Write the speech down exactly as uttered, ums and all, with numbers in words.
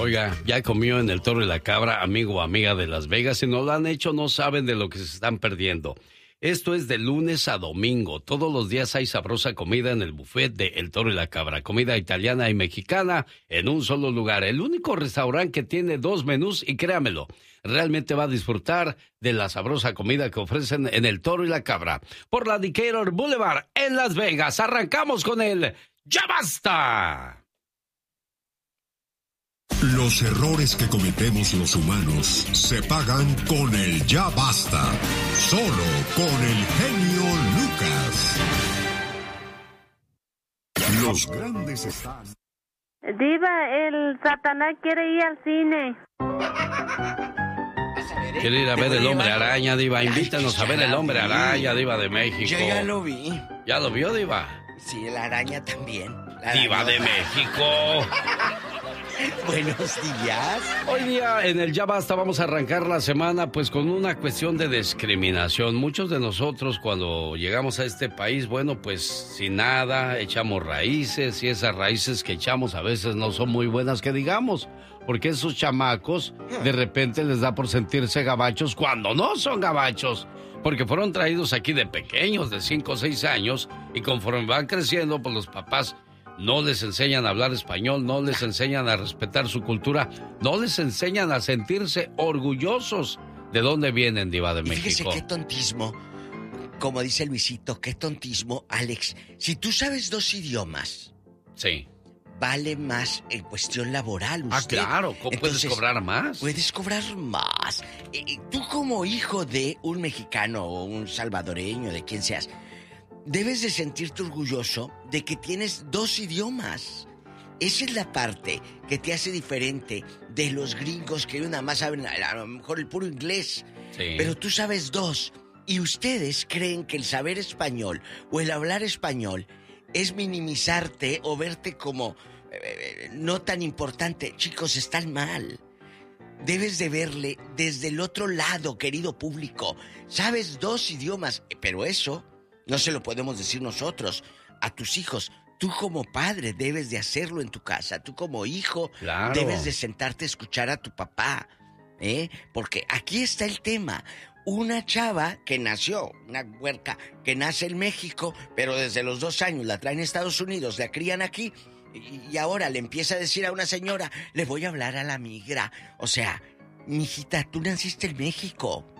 Oiga, ya comió en el Toro y la Cabra, amigo o amiga de Las Vegas. Si no lo han hecho, no saben de lo que se están perdiendo. Esto es de lunes a domingo. Todos los días hay sabrosa comida en el buffet de El Toro y la Cabra. Comida italiana y mexicana en un solo lugar. El único restaurante que tiene dos menús y créamelo, realmente va a disfrutar de la sabrosa comida que ofrecen en El Toro y la Cabra. Por la Decatur Boulevard en Las Vegas. Arrancamos con el ¡Ya Basta! Los errores que cometemos los humanos se pagan con el Ya Basta. Solo con el genio Lucas. Los grandes están. Diva, el Satanás quiere ir al cine. Quiere ir a ver el Hombre Araña, Diva. Invítanos a ver el Hombre Araña, Diva de México. Yo ya lo vi. ¿Ya lo vio, Diva? Sí, la araña también. La Diva araña. de México. Buenos días. Hoy día en el Ya Basta vamos a arrancar la semana pues con una cuestión de discriminación. Muchos de nosotros cuando llegamos a este país, bueno, pues sin nada, echamos raíces y esas raíces que echamos a veces no son muy buenas que digamos. Porque esos chamacos de repente les da por sentirse gabachos cuando no son gabachos. Porque fueron traídos aquí de pequeños, de cinco o seis años, y conforme van creciendo, pues los papás no les enseñan a hablar español, no les enseñan a respetar su cultura, no les enseñan a sentirse orgullosos de dónde vienen, Diva de México. Fíjese qué tontismo, como dice Luisito, qué tontismo, Alex. Si tú sabes dos idiomas, sí, vale más en cuestión laboral usted. Ah, claro, ¿cómo puedes cobrar más? Puedes cobrar más. Eh, tú como hijo de un mexicano o un salvadoreño, de quien seas, debes de sentirte orgulloso de que tienes dos idiomas. Esa es la parte que te hace diferente de los gringos que nada más saben a lo mejor el puro inglés. Sí. Pero tú sabes dos. Y ustedes creen que el saber español o el hablar español es minimizarte o verte como eh, no tan importante. Chicos, están mal. Debes de verle desde el otro lado, querido público. Sabes dos idiomas, pero eso no se lo podemos decir nosotros a tus hijos. Tú como padre debes de hacerlo en tu casa. Tú como hijo claro. debes de sentarte a escuchar a tu papá, ¿eh? Porque aquí está el tema. Una chava que nació, una huerca que nace en México, pero desde los dos años la traen a Estados Unidos, la crían aquí, y, y ahora le empieza a decir a una señora, le voy a hablar a la migra. O sea, mijita, tú naciste en México.